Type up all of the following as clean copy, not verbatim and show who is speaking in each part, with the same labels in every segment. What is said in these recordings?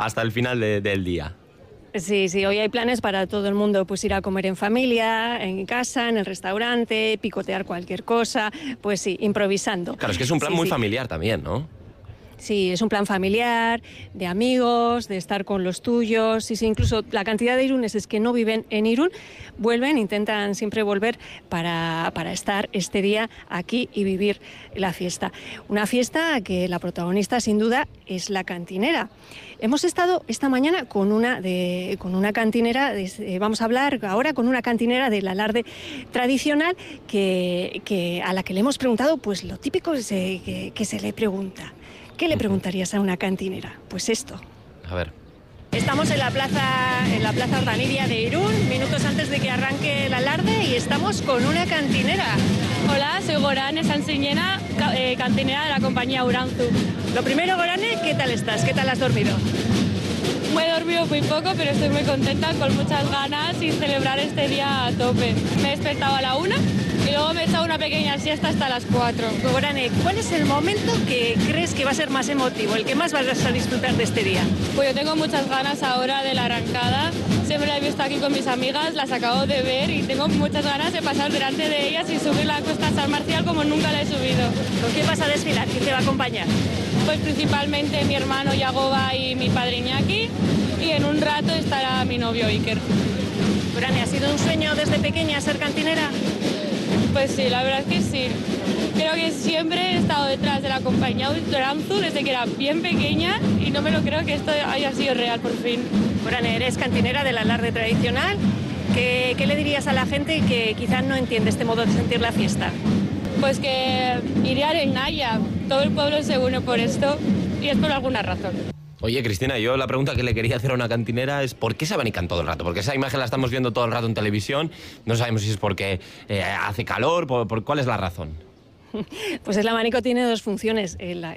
Speaker 1: hasta el final del día.
Speaker 2: Sí, hoy hay planes para todo el mundo, pues ir a comer en familia, en casa, en el restaurante, picotear cualquier cosa, pues sí, improvisando.
Speaker 1: Claro, es que es un plan muy familiar también, ¿no?
Speaker 2: Sí, es un plan familiar, de amigos, de estar con los tuyos. Sí, incluso la cantidad de iruneses que no viven en Irún vuelven, intentan siempre volver para estar este día aquí y vivir la fiesta. Una fiesta que la protagonista, sin duda, es la cantinera. Hemos estado esta mañana con una cantinera, vamos a hablar ahora con una cantinera del alarde tradicional a la que le hemos preguntado pues lo típico que se le pregunta. ¿Qué le preguntarías a una cantinera? Pues esto.
Speaker 1: A ver.
Speaker 2: Estamos en la plaza Ordaniria de Irún, minutos antes de que arranque el alarde, y estamos con una cantinera.
Speaker 3: Hola, soy Gorane Sansiñena, cantinera de la compañía Uranzu.
Speaker 2: Lo primero, Gorane, ¿qué tal estás? ¿Qué tal has dormido?
Speaker 3: He dormido muy poco, pero estoy muy contenta, con muchas ganas y celebrar este día a tope. Me he despertado a la 1 y luego me he echado una pequeña siesta hasta las 4.
Speaker 2: Gorane, ¿cuál es el momento que crees que va a ser más emotivo, el que más vas a disfrutar de este día?
Speaker 3: Pues yo tengo muchas ganas ahora de la arrancada. Siempre la he visto aquí con mis amigas, las acabo de ver y tengo muchas ganas de pasar delante de ellas y subir la cuesta San Marcial como nunca la he subido.
Speaker 2: ¿Con quién vas a desfilar? ¿Quién te va a acompañar?
Speaker 3: Pues principalmente mi hermano Yagoba y mi padre Iñaki, y en un rato estará mi novio Iker.
Speaker 2: Gorane, ¿ha sido un sueño desde pequeña ser cantinera?
Speaker 3: Pues sí, la verdad es que sí. Creo que siempre he estado detrás de la compañía Uranzu desde que era bien pequeña y no me lo creo que esto haya sido real por fin.
Speaker 2: Gorane, eres cantinera del alarde tradicional. ¿Qué le dirías a la gente que quizás no entiende este modo de sentir la fiesta?
Speaker 3: Pues que iría a Naya. Todo el pueblo se une por esto y es por alguna razón.
Speaker 1: Oye, Cristina, yo la pregunta que le quería hacer a una cantinera es ¿por qué se abanican todo el rato? Porque esa imagen la estamos viendo todo el rato en televisión, no sabemos si es porque hace calor, por ¿cuál es la razón?
Speaker 2: Pues el abanico tiene dos funciones,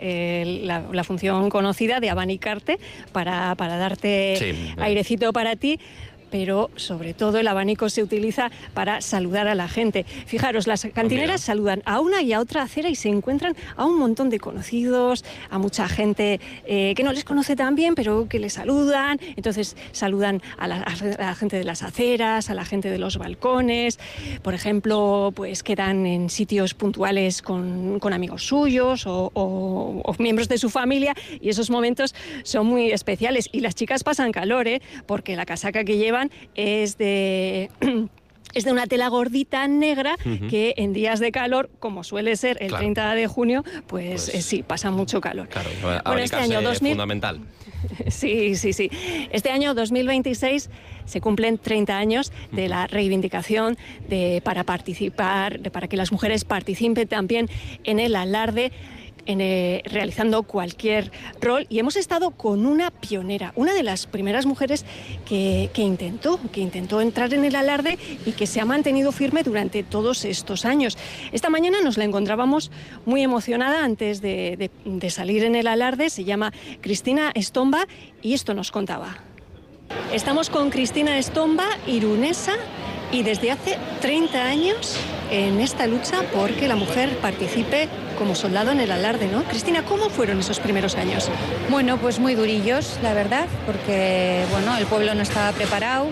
Speaker 2: la función conocida de abanicarte para darte airecito para ti, pero sobre todo el abanico se utiliza para saludar a la gente. Fijaros, las cantineras saludan a una y a otra acera y se encuentran a un montón de conocidos, a mucha gente que no les conoce tan bien, pero que les saludan. Entonces saludan a la gente de las aceras, a la gente de los balcones. Por ejemplo, pues quedan en sitios puntuales con amigos suyos o miembros de su familia, y esos momentos son muy especiales. Y las chicas pasan calor, porque la casaca que llevan es de una tela gordita negra que en días de calor, como suele ser el 30 de junio, pues sí, pasa mucho calor.
Speaker 1: Claro,
Speaker 2: bueno, este año
Speaker 1: es fundamental.
Speaker 2: Sí. Este año 2026 se cumplen 30 años de la reivindicación para que las mujeres participen también en el alarde, realizando cualquier rol, y hemos estado con una pionera, una de las primeras mujeres que intentó entrar en el alarde y que se ha mantenido firme durante todos estos años. Esta mañana nos la encontrábamos muy emocionada antes de salir en el alarde. Se llama Cristina Estomba y esto nos contaba. Estamos con Cristina Estomba, irunesa, y desde hace 30 años en esta lucha porque la mujer participe como soldado en el alarde, ¿no? Cristina, ¿cómo fueron esos primeros años?
Speaker 4: Bueno, pues muy durillos, la verdad, porque bueno, el pueblo no estaba preparado,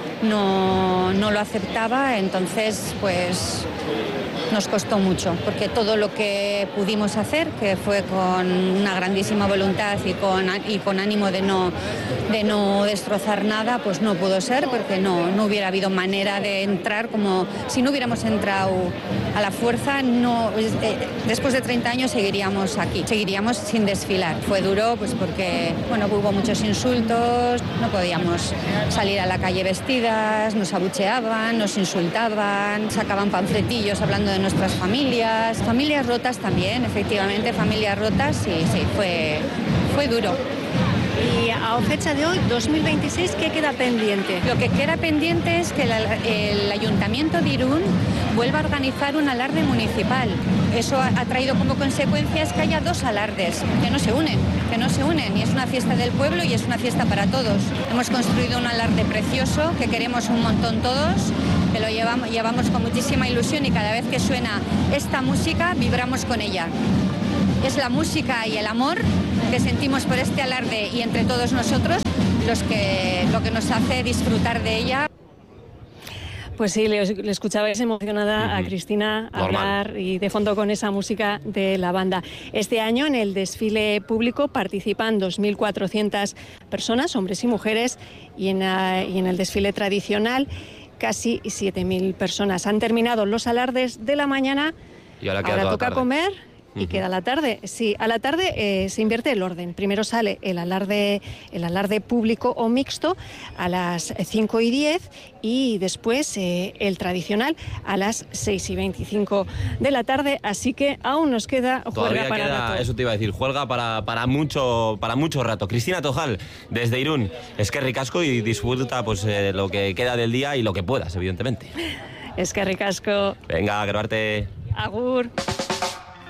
Speaker 4: no lo aceptaba, entonces pues nos costó mucho, porque todo lo que pudimos hacer, que fue con una grandísima voluntad y con ánimo de no destrozar nada, pues no pudo ser, porque no hubiera habido manera de entrar, como si no hubiéramos entrado a la fuerza, después de 30 años seguiríamos aquí, seguiríamos sin desfilar. Fue duro, pues porque bueno, hubo muchos insultos, no podíamos salir a la calle vestidas, nos abucheaban, nos insultaban, sacaban panfletillos hablando de nuestras familias rotas también, efectivamente, familias rotas, sí, fue duro.
Speaker 2: Y a fecha de hoy, 2026, ¿qué queda pendiente?
Speaker 4: Lo que queda pendiente es que el Ayuntamiento de Irún vuelva a organizar un alarde municipal. Eso ha traído como consecuencias que haya dos alardes que no se unen, y es una fiesta del pueblo y es una fiesta para todos. Hemos construido un alarde precioso que queremos un montón todos, que lo llevamos con muchísima ilusión, y cada vez que suena esta música vibramos con ella. Es la música y el amor que sentimos por este alarde y entre todos nosotros lo que nos hace disfrutar de ella.
Speaker 2: Pues sí, le escuchabais emocionada a Cristina hablar y de fondo con esa música de la banda. Este año en el desfile público participan 2.400 personas, hombres y mujeres, y en el desfile tradicional casi 7.000 personas. Han terminado los alardes de la mañana,
Speaker 1: y ahora
Speaker 2: toca comer. Y queda la tarde. Sí, a la tarde se invierte el orden. Primero sale el alarde público o mixto a las 5:10 y después el tradicional a las 6:25 de la tarde. Así que aún nos queda juerga para rato.
Speaker 1: Eso te iba a decir, juerga para mucho rato. Cristina Tojal, desde Irún, eskerrik asko y disfruta pues lo que queda del día y lo que puedas, evidentemente.
Speaker 2: Eskerrik asko.
Speaker 1: Venga, grabarte.
Speaker 2: Agur.